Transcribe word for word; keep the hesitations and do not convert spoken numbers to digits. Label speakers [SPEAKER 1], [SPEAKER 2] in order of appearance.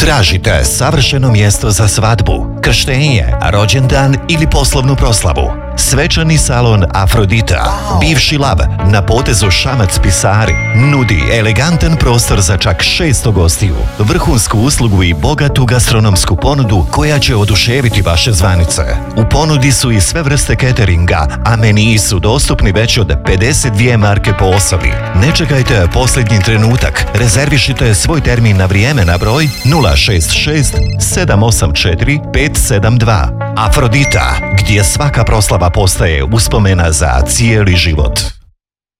[SPEAKER 1] Tražite savršeno mjesto za svadbu, krštenje, rođendan ili poslovnu proslavu. Svečani salon Afrodita, bivši Lav, na potezu Šamac-Pisari, nudi elegantan prostor za čak šesto gostiju, vrhunsku uslugu i bogatu gastronomsku ponudu koja će oduševiti vaše zvanice. U ponudi su i sve vrste cateringa, a meniji su dostupni već od pedeset dvije marke po osobi. Ne čekajte posljednji trenutak, rezervišite svoj termin na vrijeme na broj nula šest šest sedam osam četiri pet sedam dva. Afrodita, gdje svaka proslava postaje uspomena za cijeli život.